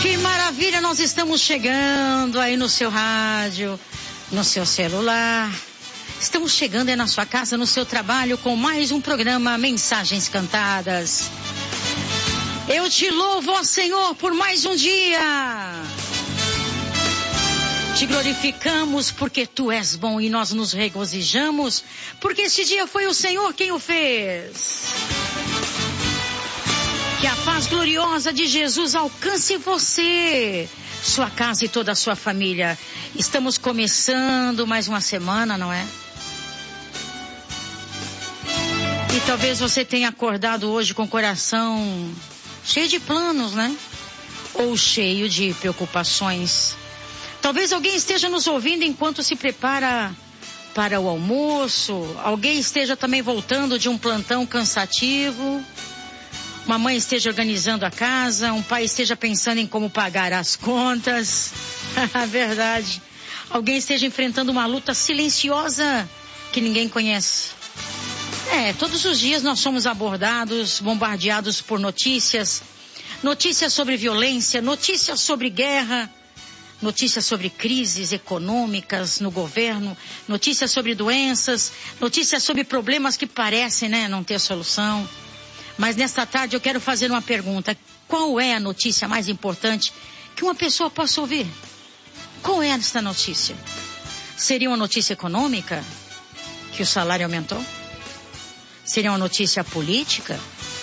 Que maravilha, nós estamos chegando aí no seu rádio, no seu celular. Estamos chegando aí na sua casa, no seu trabalho, com mais um programa Mensagens Cantadas. Eu te louvo, ó Senhor, por mais um dia. Te glorificamos porque Tu és bom e nós nos regozijamos, porque este dia foi o Senhor quem o fez. Que a paz gloriosa de Jesus alcance você, sua casa e toda a sua família. Estamos começando mais uma semana, não é? E talvez você tenha acordado hoje com o coração cheio de planos, né? Ou cheio de preocupações. Talvez alguém esteja nos ouvindo enquanto se prepara para o almoço. Alguém esteja também voltando de um plantão cansativo. Uma mãe esteja organizando a casa, um pai esteja pensando em como pagar as contas. Verdade. Alguém esteja enfrentando uma luta silenciosa que ninguém conhece. Todos os dias nós somos abordados, bombardeados por notícias. Notícias sobre violência, notícias sobre guerra, notícias sobre crises econômicas no governo, notícias sobre doenças, notícias sobre problemas que parecem, não ter solução. Mas nesta tarde eu quero fazer uma pergunta. Qual é a notícia mais importante que uma pessoa possa ouvir? Qual é esta notícia? Seria uma notícia econômica? Que o salário aumentou? Seria uma notícia política?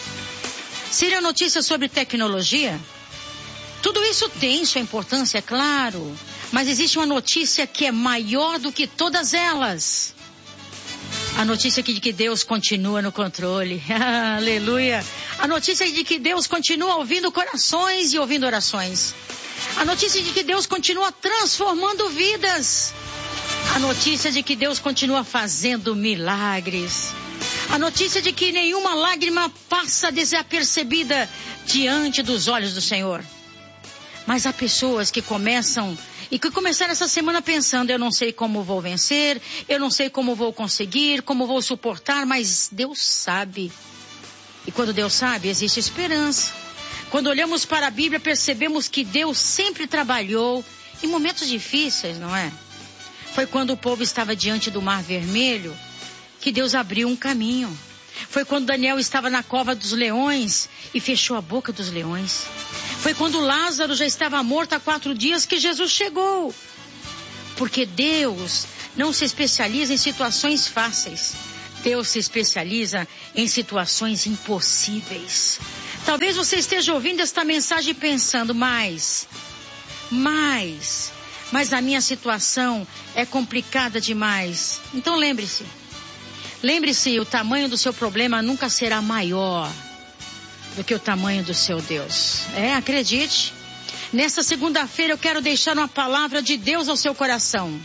Seria uma notícia sobre tecnologia? Tudo isso tem sua importância, é claro. Mas existe uma notícia que é maior do que todas elas. A notícia de que Deus continua no controle. Aleluia. A notícia de que Deus continua ouvindo corações e ouvindo orações. A notícia de que Deus continua transformando vidas. A notícia de que Deus continua fazendo milagres. A notícia de que nenhuma lágrima passa desapercebida diante dos olhos do Senhor. Mas há pessoas que começaram essa semana pensando, eu não sei como vou vencer, eu não sei como vou conseguir, como vou suportar, mas Deus sabe. E quando Deus sabe, existe esperança. Quando olhamos para a Bíblia, percebemos que Deus sempre trabalhou em momentos difíceis, não é? Foi quando o povo estava diante do Mar Vermelho que Deus abriu um caminho. Foi quando Daniel estava na cova dos leões e fechou a boca dos leões. Foi quando Lázaro já estava morto há 4 dias que Jesus chegou. Porque Deus não se especializa em situações fáceis. Deus se especializa em situações impossíveis. Talvez você esteja ouvindo esta mensagem pensando, mas a minha situação é complicada demais. Então lembre-se, o tamanho do seu problema nunca será maior do que o tamanho do seu Deus. Acredite. Nessa segunda-feira eu quero deixar uma palavra de Deus ao seu coração.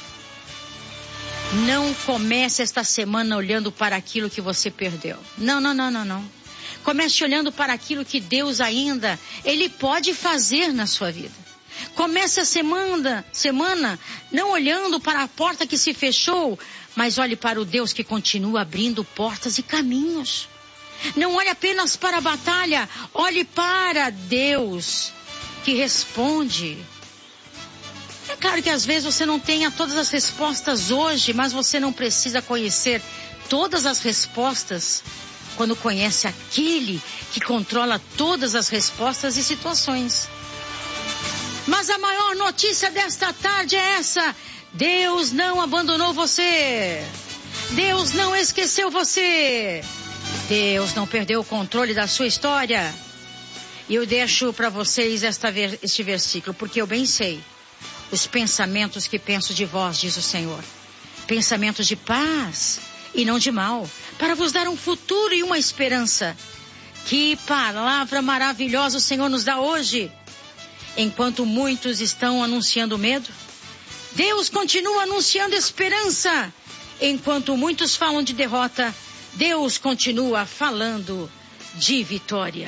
Não comece esta semana olhando para aquilo que você perdeu. Não. Comece olhando para aquilo que Deus ainda, Ele pode fazer na sua vida. Comece a semana não olhando para a porta que se fechou, mas olhe para o Deus que continua abrindo portas e caminhos. Não olhe apenas para a batalha, olhe para Deus que responde. É claro que às vezes você não tenha todas as respostas hoje, mas você não precisa conhecer todas as respostas quando conhece aquele que controla todas as respostas e situações. Mas a maior notícia desta tarde é essa: Deus não abandonou você. Deus não esqueceu você. Deus não perdeu o controle da sua história. E eu deixo para vocês este versículo, porque eu bem sei os pensamentos que penso de vós, diz o Senhor. Pensamentos de paz e não de mal, para vos dar um futuro e uma esperança. Que palavra maravilhosa o Senhor nos dá hoje. Enquanto muitos estão anunciando medo, Deus continua anunciando esperança. Enquanto muitos falam de derrota, Deus continua falando de vitória.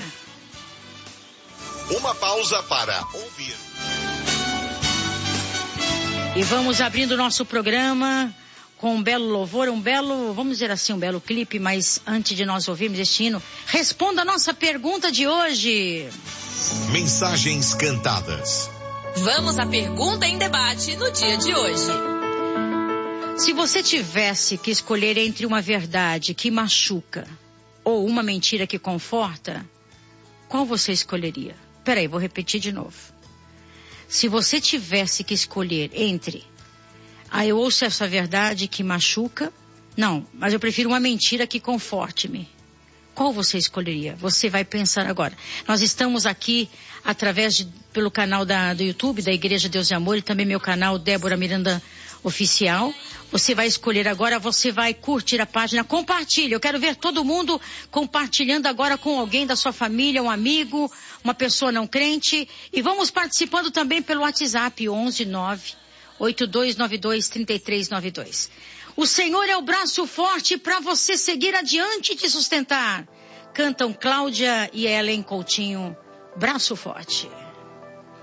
Uma pausa para ouvir. E vamos abrindo o nosso programa com um belo louvor, vamos dizer assim, um belo clipe, mas antes de nós ouvirmos este hino, responda a nossa pergunta de hoje. Mensagens cantadas. Vamos à pergunta em debate no dia de hoje. Se você tivesse que escolher entre uma verdade que machuca ou uma mentira que conforta, qual você escolheria? Peraí, vou repetir de novo. Se você tivesse que escolher entre, eu ouço essa verdade que machuca, não, mas eu prefiro uma mentira que conforte-me. Qual você escolheria? Você vai pensar agora. Nós estamos aqui pelo canal do YouTube, da Igreja Deus e Amor, e também meu canal Débora Miranda Oficial. Você vai escolher agora, você vai curtir a página, compartilha. Eu quero ver todo mundo compartilhando agora com alguém da sua família, um amigo, uma pessoa não crente. E vamos participando também pelo WhatsApp 11982923392. O Senhor é o braço forte para você seguir adiante e te sustentar. Cantam Cláudia e Ellen Coutinho, Braço Forte.